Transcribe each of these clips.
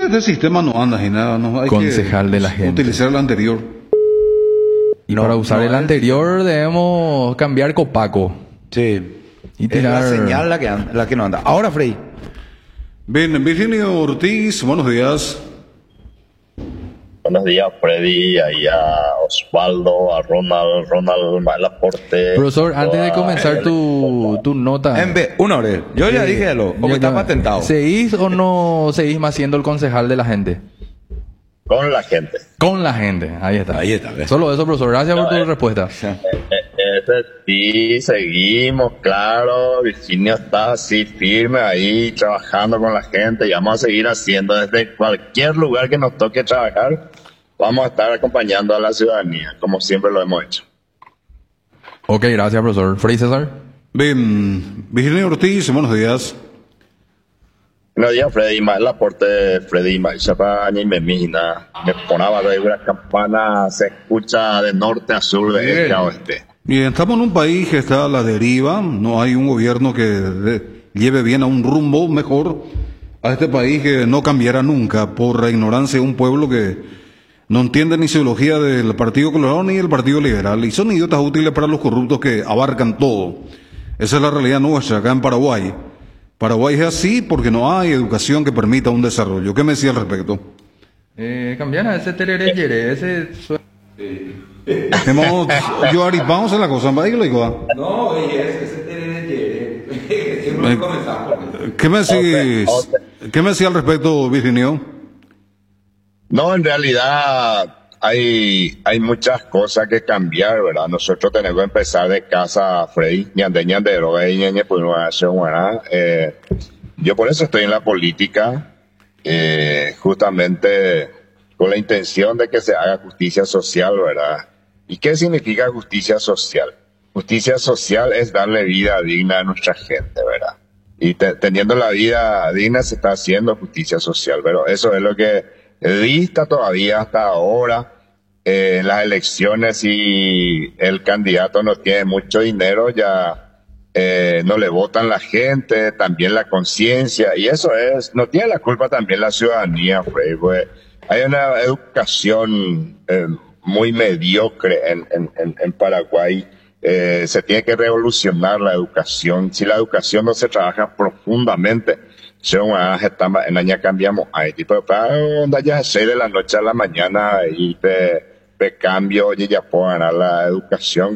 este sistema no anda y nada, no hay Concejal que de la gente. utilizar el anterior. Y para usar el anterior debemos cambiar copaco. Sí. Y Es tirar... la señal la que no anda. Ahora, Frei. Bien, Virginio Ortiz, buenos días. Buenos días, Freddy, ahí a Osvaldo, a Ronald Malaporte. Profesor, antes de comenzar tu nota... Una hora. Yo ya dije lo, porque está patentado. ¿Seguís o no seguís más siendo el concejal de la gente? Con la gente. Con la gente, ahí está. Ahí está, ¿ves? Solo eso, profesor. Gracias por tu respuesta. Sí, seguimos, claro. Virginia está así firme ahí, trabajando con la gente. Y vamos a seguir haciendo desde cualquier lugar que nos toque trabajar. Vamos a estar acompañando a la ciudadanía, como siempre lo hemos hecho. Ok, gracias, profesor. Frei César. Bien, Virginio Ortiz, buenos días. Buenos días, Freddy. Más el aporte, Freddy. Más y me mina. Me ponaba de una campana, se escucha de norte a sur, de este a oeste. Bien, estamos en un país que está a la deriva, no hay un gobierno que lleve bien a un rumbo mejor a este país que no cambiará nunca por la ignorancia de un pueblo que no entiende ni ideología del Partido Colorado ni del Partido Liberal y son idiotas útiles para los corruptos que abarcan todo. Esa es la realidad nuestra acá en Paraguay. Paraguay es así porque no hay educación que permita un desarrollo. ¿Qué me decía al respecto? Cambiana, ese tereré quiere, ese... Vamos a la cosa, ¿va? No, ese tereré quiere. ¿Qué me decía al respecto, Virginio? No, en realidad hay muchas cosas que cambiar, ¿verdad? Nosotros tenemos que empezar de casa, Freddy. Yo por eso estoy en la política, justamente con la intención de que se haga justicia social, ¿verdad? ¿Y qué significa justicia social? Justicia social es darle vida digna a nuestra gente, ¿verdad? Y teniendo la vida digna se está haciendo justicia social, pero eso es lo que dista todavía hasta ahora. Las elecciones, y el candidato no tiene mucho dinero, ya no le votan la gente, también la conciencia, y eso no tiene la culpa también la ciudadanía, pues hay una educación muy mediocre en Paraguay. Se tiene que revolucionar la educación. Si la educación no se trabaja profundamente, en año cambiamos ahí, tipo, ya 6 de la noche a la mañana y de cambio y ya puedo ganar la educación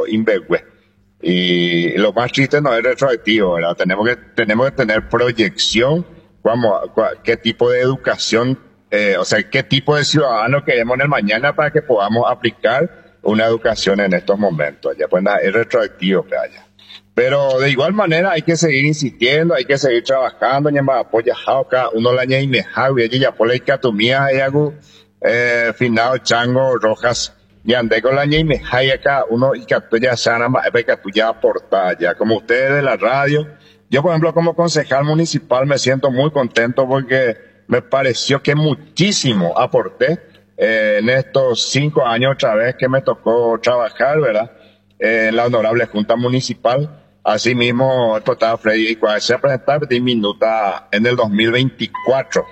y lo más triste no es retroactivo, ¿verdad? Tenemos que tener proyección, qué tipo de educación, qué tipo de ciudadano queremos en el mañana para que podamos aplicar una educación en estos momentos. Ya pues nada, es retroactivo, pero de igual manera hay que seguir insistiendo, hay que seguir trabajando, uno la y ya por la icatomía y hago finado Chango Rojas y andé con la y acá uno y ya sana ya aporta ya como ustedes de la radio. Yo por ejemplo como concejal municipal me siento muy contento porque me pareció que muchísimo aporté en estos 5 años otra vez que me tocó trabajar, ¿verdad? En la honorable Junta Municipal. Asimismo, estaba Freddy se presentaba de minuta en el 2024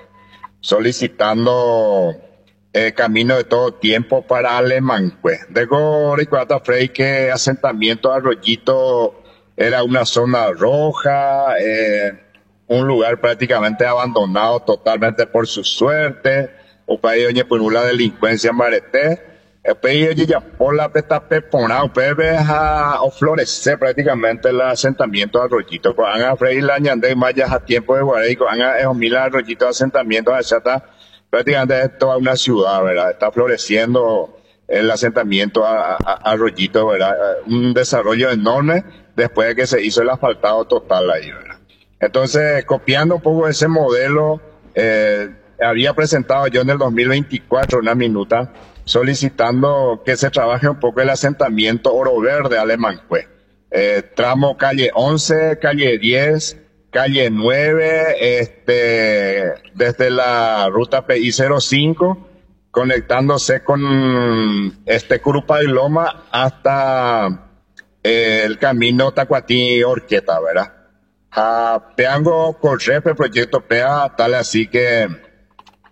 solicitando camino de todo tiempo para Alemanque. Luego recuerda Freddy que asentamiento Arroyito era una zona roja, un lugar prácticamente abandonado totalmente por su suerte, o para ello por una delincuencia marete. Ellos ya por la peta pepona, a florecer prácticamente el asentamiento de Arroyito, pues han a freír la ñande más ya a tiempo de Guaraico, han a mil Arroyito de asentamiento, allá está prácticamente toda una ciudad, ¿verdad? Está floreciendo el asentamiento a Arroyito, ¿verdad? Un desarrollo enorme después de que se hizo el asfaltado total ahí, ¿verdad? Entonces, copiando un poco ese modelo, había presentado yo en el 2024 una minuta solicitando que se trabaje un poco el asentamiento Oro Verde Alemanque. Tramo calle 11, calle 10, calle 9, desde la ruta PI 05, conectándose con Curupa y Loma hasta el camino Tacuatí Orqueta, ¿verdad? Peango Correpe, proyecto PEA, tal así que